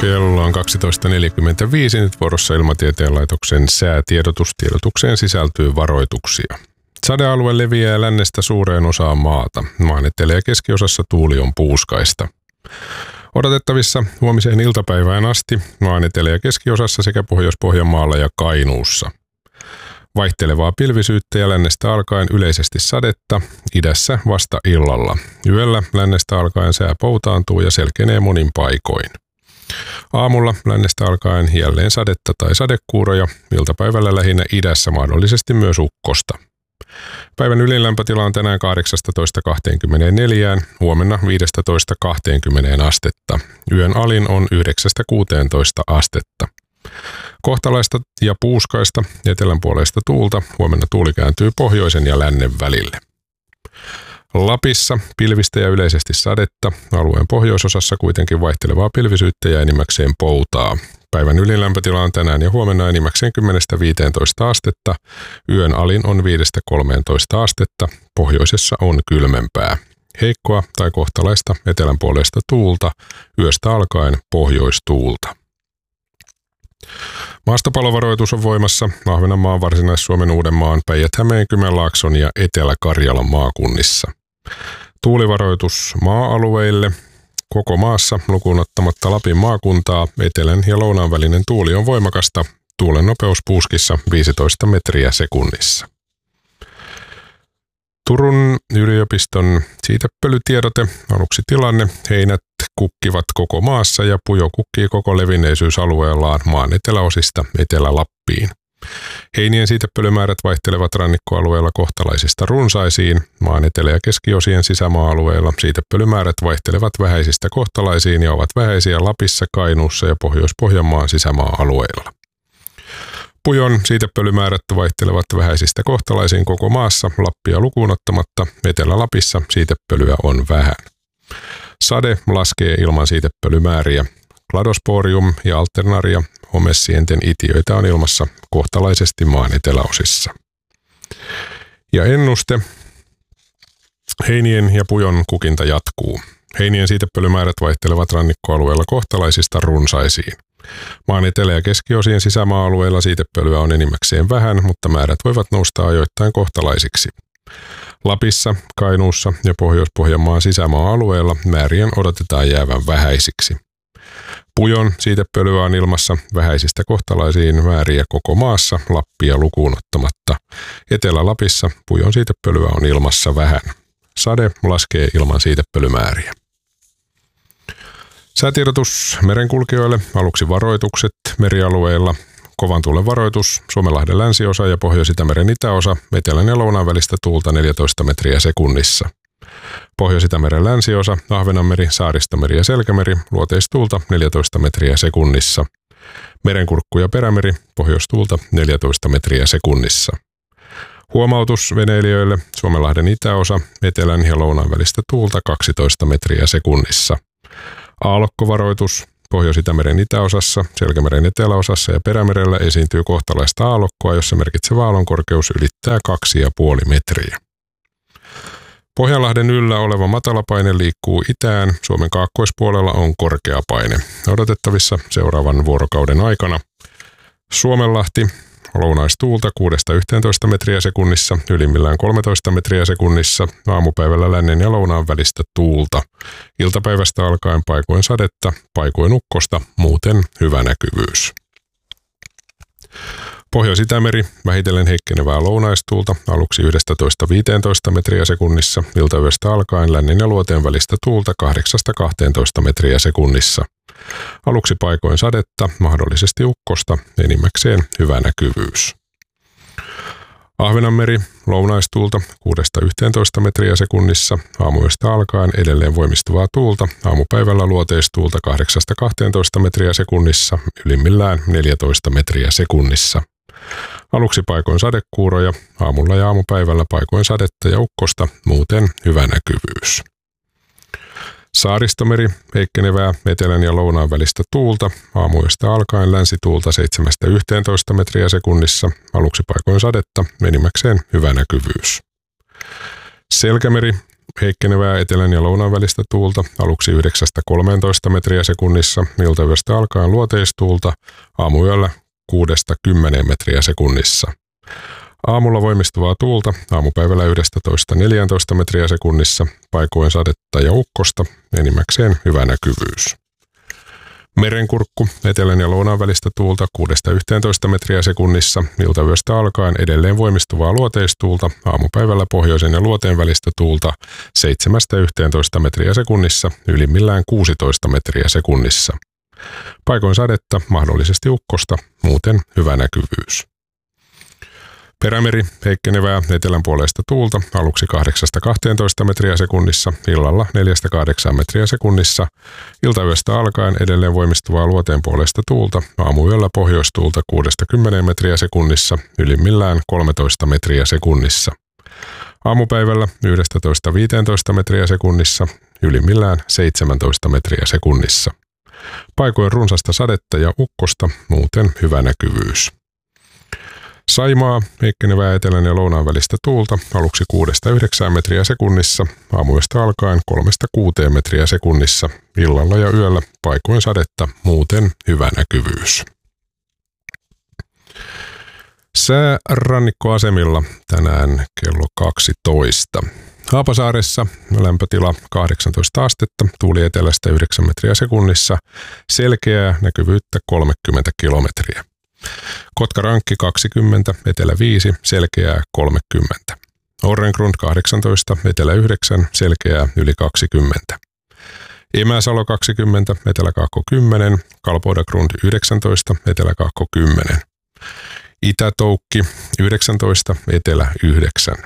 Kello on 12.45. Nyt vuorossa Ilmatieteen laitoksen säätiedotus. Tiedotukseen sisältyy varoituksia. Sadealue leviää lännestä suureen osaan maata. Maan etelä- ja keskiosassa tuuli on puuskaista. Odotettavissa huomiseen iltapäivään asti maan etelä- ja keskiosassa sekä Pohjois-Pohjanmaalla ja Kainuussa. Vaihtelevaa pilvisyyttä ja lännestä alkaen yleisesti sadetta, idässä vasta illalla. Yöllä lännestä alkaen sää poutaantuu ja selkenee monin paikoin. Aamulla lännestä alkaen jälleen sadetta tai sadekuuroja, iltapäivällä lähinnä idässä mahdollisesti myös ukkosta. Päivän ylinlämpötila on tänään 18-24, huomenna 15-20 astetta. Yön alin on 9-16 astetta. Kohtalaista ja puuskaista etelänpuoleista tuulta, huomenna tuuli kääntyy pohjoisen ja lännen välille. Lapissa pilvistä ja yleisesti sadetta, alueen pohjoisosassa kuitenkin vaihtelevaa pilvisyyttä ja enimmäkseen poutaa. Päivän ylilämpötila on tänään ja huomenna enimmäkseen 10-15 astetta, yön alin on 5-13 astetta, pohjoisessa on kylmempää. Heikkoa tai kohtalaista etelänpuoleista tuulta, yöstä alkaen pohjoistuulta. Maastopalovaroitus on voimassa Ahvenanmaan, Varsinais-Suomen, Uudenmaan, Päijät-Hämeen, Kymenlaakson ja Etelä-Karjalan maakunnissa. Tuulivaroitus maa-alueille. Koko maassa lukuun ottamatta Lapin maakuntaa etelän ja lounaan välinen tuuli on voimakasta. Tuulen nopeus puuskissa 15 metriä sekunnissa. Turun yliopiston siitepölytiedote. Aluksi tilanne. Heinät kukkivat koko maassa ja pujo kukkii koko levinneisyysalueellaan maan eteläosista Etelä-Lappiin. Heinien siitepölymäärät vaihtelevat rannikkoalueella kohtalaisista runsaisiin. Maan etelä- ja keskiosien sisämaa-alueella siitepölymäärät vaihtelevat vähäisistä kohtalaisiin ja ovat vähäisiä Lapissa, Kainuussa ja Pohjois-Pohjanmaan sisämaa-alueilla. Pujon siitepölymäärät vaihtelevat vähäisistä kohtalaisiin koko maassa, Lappia lukuun ottamatta. Etelä-Lapissa siitepölyä on vähän. Sade laskee ilman siitepölymääriä. Kladosporium ja alternaria homessienten itiöitä on ilmassa kohtalaisesti maan eteläosissa. Ja ennuste. Heinien ja pujon kukinta jatkuu. Heinien siitepölymäärät vaihtelevat rannikkoalueella kohtalaisista runsaisiin. Maan etelä- ja keskiosien sisämaa-alueella siitepölyä on enimmäkseen vähän, mutta määrät voivat nousta ajoittain kohtalaisiksi. Lapissa, Kainuussa ja Pohjois-Pohjanmaan sisämaa-alueella määrien odotetaan jäävän vähäisiksi. Pujon siitepölyä on ilmassa vähäisistä kohtalaisiin määriä koko maassa, Lappia lukuun ottamatta. Etelä-Lapissa pujon siitepölyä on ilmassa vähän. Sade laskee ilman siitepölymääriä. Säätiedotus merenkulkijoille. Aluksi varoitukset merialueilla. Kovan tuulen varoitus, Suomenlahden länsiosa ja Pohjois-Itämeren itäosa, etelän ja lounaan välistä tuulta 14 metriä sekunnissa. Pohjois-Itämeren länsiosa, Ahvenanmeri, Saaristomeri ja Selkämeri, luoteistuulta 14 metriä sekunnissa. Merenkurkku ja Perämeri, pohjoistuulta 14 metriä sekunnissa. Huomautus veneilijöille, Suomenlahden itäosa, etelän ja lounaan välistä tuulta 12 metriä sekunnissa. Aallokkovaroitus, Pohjois-Itämeren itäosassa, Selkämeren eteläosassa ja Perämerellä esiintyy kohtalaista aallokkoa, jossa merkitsevä aallonkorkeus ylittää 2,5 metriä. Pohjanlahden yllä oleva matalapaine liikkuu itään, Suomen kaakkoispuolella on korkea paine. Odotettavissa seuraavan vuorokauden aikana Suomenlahti, lounaistuulta 6-11 metriä sekunnissa, ylimmillään 13 metriä sekunnissa, aamupäivällä lännen ja lounaan välistä tuulta. Iltapäivästä alkaen paikoin sadetta, paikoin ukkosta, muuten hyvä näkyvyys. Pohjois-Itämeri, vähitellen heikkenevää lounaistuulta, aluksi 11-15 metriä sekunnissa, iltayöstä alkaen lännen ja luoteen välistä tuulta 8-12 metriä sekunnissa. Aluksi paikoin sadetta, mahdollisesti ukkosta, enimmäkseen hyvä näkyvyys. Ahvenanmeri, lounaistuulta 6-11 metriä sekunnissa, aamuyöstä alkaen edelleen voimistuvaa tuulta, aamupäivällä luoteistuulta 8-12 metriä sekunnissa, ylimmillään 14 metriä sekunnissa. Aluksi paikoin sadekuuroja, aamulla ja aamupäivällä paikoin sadetta ja ukkosta, muuten hyvä näkyvyys. Saaristomeri, heikkenevää etelän ja lounaan välistä tuulta, aamuyöstä alkaen länsituulta 7-11 metriä sekunnissa, aluksi paikoin sadetta, enimmäkseen hyvä näkyvyys. Selkämeri, heikkenevää etelän ja lounaan välistä tuulta, aluksi 9–13 metriä sekunnissa, iltayöstä alkaen luoteistuulta, aamuyöllä 6–10 metriä sekunnissa. Aamulla voimistuvaa tuulta, aamupäivällä 11–14 metriä sekunnissa, paikoin sadetta ja ukkosta, enimmäkseen hyvä näkyvyys. Merenkurkku, etelän ja lounaan välistä tuulta 6–11 metriä sekunnissa, iltayöstä alkaen edelleen voimistuvaa luoteistuulta, aamupäivällä pohjoisen ja luoteen välistä tuulta 7–11 metriä sekunnissa, ylimmillään 16 metriä sekunnissa. Paikoin sadetta, mahdollisesti ukkosta, muuten hyvä näkyvyys. Perämeri, heikkenevää etelänpuoleista tuulta, aluksi 8–12 metriä sekunnissa, illalla 4–8 metriä sekunnissa, iltayöstä alkaen edelleen voimistuvaa luoteenpuoleista tuulta, aamuyöllä pohjoistuulta 6–10 metriä sekunnissa, ylimmillään 13 metriä sekunnissa. Aamupäivällä 11–15 metriä sekunnissa, ylimmillään 17 metriä sekunnissa. Paikoin runsasta sadetta ja ukkosta, muuten hyvä näkyvyys. Saimaa, heikkenevää etelän ja lounaan välistä tuulta, aluksi 6–9 metriä sekunnissa, aamuyöstä alkaen 3–6 metriä sekunnissa, illalla ja yöllä paikoin sadetta, muuten hyvä näkyvyys. Sää rannikkoasemilla tänään kello 12. Haapasaaressa lämpötila 18 astetta, tuuli etelästä 9 metriä sekunnissa, selkeää näkyvyyttä 30 kilometriä. Kotkarankki 20, etelä 5, selkeää 30. Orrengrund 18, etelä 9, selkeää yli 20. Emäsalo 20, eteläkaakko 10, Kalpoidagrund 19, eteläkaakko 10. Itätoukki 19, etelä 9.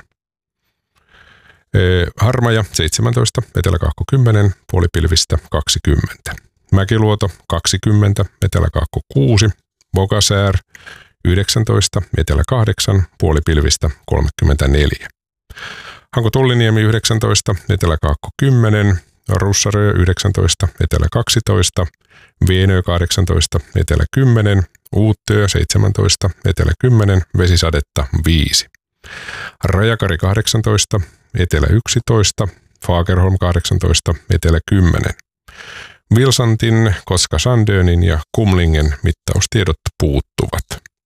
Harmaja 17, eteläkaakko 10, puolipilvistä 20. Mäkiluoto 20, eteläkaakko 6, Bogasär 19, etelä 8, puolipilvistä 34. Hanko-Tulliniemi 19, eteläkaakko 10, Russarö 19, etelä 12, Vienö 18, etelä 10, Uuttöö 17, etelä 10, vesisadetta 5. Rajakari 18, etelä 11, Fagerholm 18, etelä 10. Vilsantin, Koska-Sandönin ja Kumlingen mittaustiedot puuttuvat.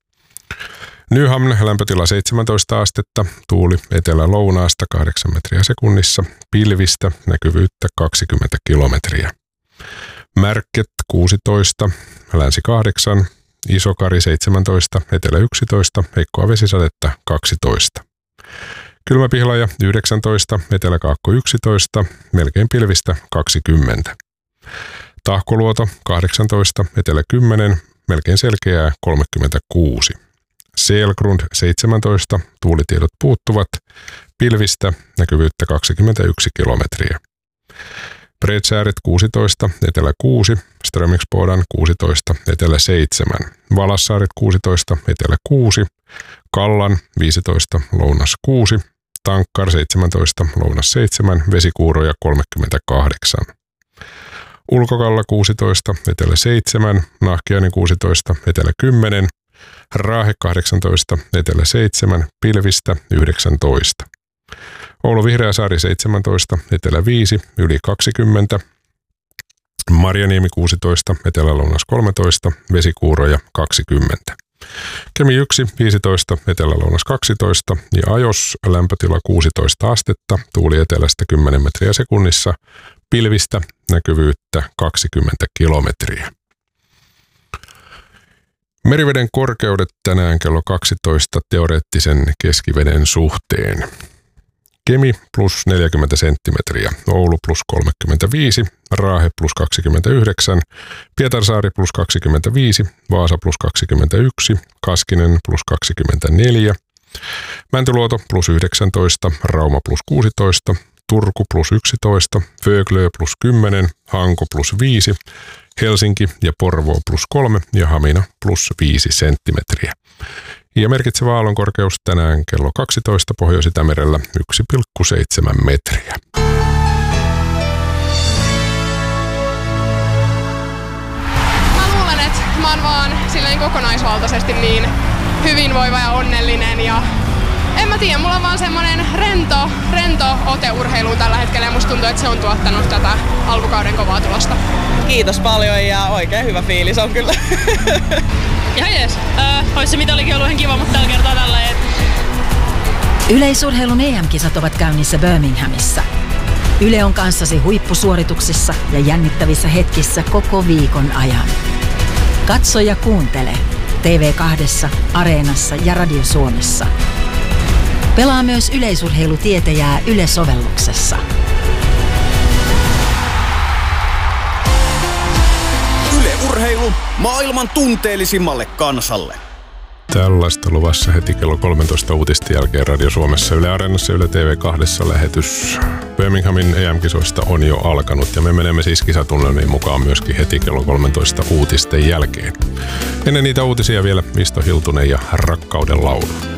Nyhamn lämpötila 17 astetta, tuuli etelä-lounaasta 8 metriä sekunnissa, pilvistä näkyvyyttä 20 kilometriä. Märket 16, länsi 8, Isokari 17, etelä 11, heikkoa vesisadetta 12. Kylmäpihlaja 19, eteläkaakko 11, melkein pilvistä 20. Tahkoluoto 18, etelä 10, melkein selkeää 36. Selgrund 17, tuulitiedot puuttuvat, pilvistä näkyvyyttä 21 kilometriä. Bredsääret 16, etelä 6, Strömingsbodan 16, etelä 7, Valassaaret 16, etelä 6, Kallan 15, lounas 6, Tankkar 17, lounas 7, vesikuuroja 38. Ulkokalla 16, etelä 7, Nahkiainen 16, etelä 10, Raahe 18, etelä 7, pilvistä 19. Oulu Vihreäsaari 17, etelä 5, yli 20. Marjaniemi 16, etelä-lounas 13, vesikuuroja 20. Kemi 1, 15, etelä-lounas 12 ja Ajos lämpötila 16 astetta, tuuli etelästä 10 metriä sekunnissa, pilvistä näkyvyyttä 20 kilometriä. Meriveden korkeudet tänään kello 12 teoreettisen keskiveden suhteen. Kemi plus 40 senttimetriä, Oulu plus 35, Raahe plus 29, Pietarsaari plus 25, Vaasa plus 21, Kaskinen plus 24, Mäntyluoto plus 19, Rauma plus 16, Turku plus 11, Föglö plus 10, Hanko plus 5, Helsinki ja Porvoo plus 3 ja Hamina plus 5 senttimetriä. Ja merkitsevä aallonkorkeus tänään kello 12 Pohjois-Itämerellä 1,7 metriä. Mä luulen, että mä oon vaan silleen kokonaisvaltaisesti niin hyvinvoiva ja onnellinen ja En mä tiedä, mulla on vaan semmonen rento ote urheiluun tällä hetkellä ja musta tuntuu, että se on tuottanut tätä alkukauden kovaa tulosta. Kiitos paljon ja oikein hyvä fiilis on kyllä. Ihan jees. Ois se mitalikin ollut ihan kiva, mutta tällä kertaa tälleen. Yleisurheilun EM-kisat ovat käynnissä Birminghamissa. Yle on kanssasi huippusuorituksissa ja jännittävissä hetkissä koko viikon ajan. Katso ja kuuntele TV2, Areenassa ja Radio Suomessa. Pelaa myös yleisurheilutietäjää Yle-sovelluksessa. Yle Urheilu maailman tunteellisimmalle kansalle. Tällaista luvassa heti kello 13 uutisten jälkeen Radio Suomessa, Yle Areenassa ja Yle TV2 lähetys Birminghamin EM-kisoista on jo alkanut ja me menemme siis kisatunnelmiin mukaan myöskin heti kello 13 uutisten jälkeen. Ennen niitä uutisia vielä Misto Hiltunen ja Rakkauden laulu.